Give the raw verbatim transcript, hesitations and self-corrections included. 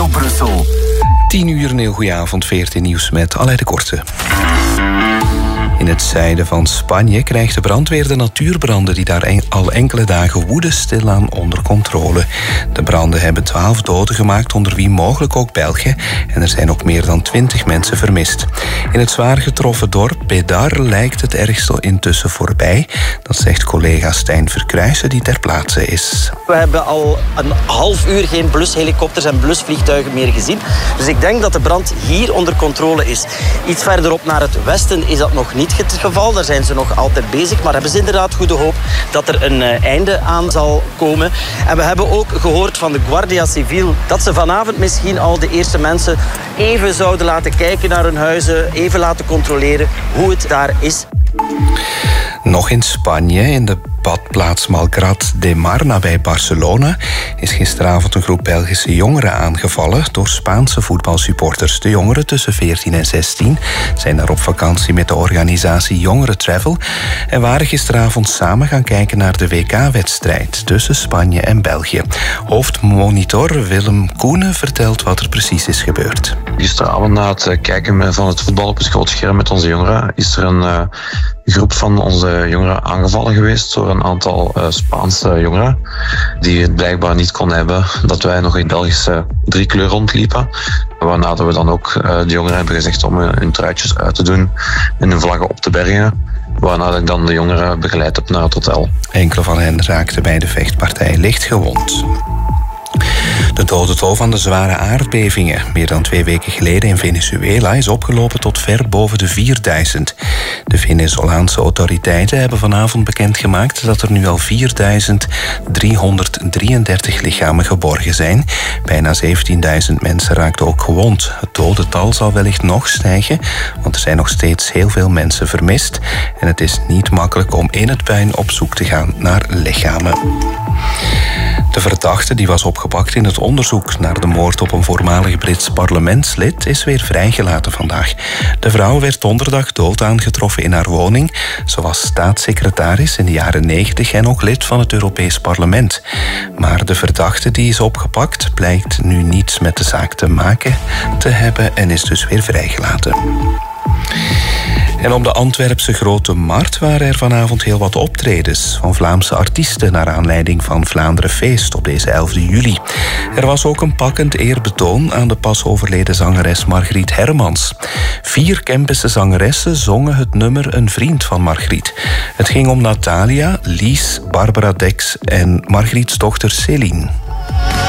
Radio Brussel. tien uur, een heel goede avond, veertien nieuws met Alain de Korte. In het zuiden van Spanje krijgt de brandweer de natuurbranden die daar al enkele dagen woeden stilaan onder controle. De branden hebben twaalf doden gemaakt, onder wie mogelijk ook Belgen. En er zijn ook meer dan twintig mensen vermist. In het zwaar getroffen dorp Bedar lijkt het ergste intussen voorbij. Dat zegt collega Stijn Verkruijsen, die ter plaatse is. We hebben al een half uur geen blushelikopters en blusvliegtuigen meer gezien. Dus ik denk dat de brand hier onder controle is. Iets verderop naar het westen is dat nog niet het geval. Daar zijn ze nog altijd bezig. Maar hebben ze inderdaad goede hoop dat er een uh, einde aan zal komen. En we hebben ook gehoord van de Guardia Civil dat ze vanavond misschien al de eerste mensen even zouden laten kijken naar hun huizen, even laten controleren hoe het daar is. Nog in Spanje, in de badplaats Malgrat de Mar nabij Barcelona, is gisteravond een groep Belgische jongeren aangevallen door Spaanse voetbalsupporters. De jongeren tussen veertien en zestien zijn daar op vakantie met de organisatie Jongeren Travel en waren gisteravond samen gaan kijken naar de W K-wedstrijd tussen Spanje en België. Hoofdmonitor Willem Koenen vertelt wat er precies is gebeurd. Gisteravond na het kijken van het voetbal op het grote scherm met onze jongeren is er een uh, groep van onze jongeren aangevallen geweest door een aantal uh, Spaanse jongeren die het blijkbaar niet kon hebben dat wij nog in Belgische driekleur rondliepen. Waarna we dan ook uh, de jongeren hebben gezegd om hun truitjes uit te doen en hun vlaggen op te bergen. Waarna ik dan de jongeren begeleid heb naar het hotel. Enkele van hen raakten bij de vechtpartij licht gewond. De dodental van de zware aardbevingen meer dan twee weken geleden in Venezuela is opgelopen tot ver boven de vierduizend. De Venezolaanse autoriteiten hebben vanavond bekendgemaakt dat er nu al vierduizend driehonderddrieëndertig lichamen geborgen zijn. Bijna zeventienduizend mensen raakten ook gewond. Het dodental zal wellicht nog stijgen, want er zijn nog steeds heel veel mensen vermist. En het is niet makkelijk om in het puin op zoek te gaan naar lichamen. De verdachte die was opgepakt in het onderzoek naar de moord op een voormalig Brits parlementslid is weer vrijgelaten vandaag. De vrouw werd donderdag dood aangetroffen in haar woning. Ze was staatssecretaris in de jaren negentig en ook lid van het Europees Parlement. Maar de verdachte die is opgepakt blijkt nu niets met de zaak te maken te hebben en is dus weer vrijgelaten. En op de Antwerpse Grote Markt waren er vanavond heel wat optredens van Vlaamse artiesten naar aanleiding van Vlaanderen Feest op deze elfde juli. Er was ook een pakkend eerbetoon aan de pas overleden zangeres Margriet Hermans. Vier Kempische zangeressen zongen het nummer Een vriend van Margriet. Het ging om Natalia, Lies, Barbara Dex en Margriets dochter Céline.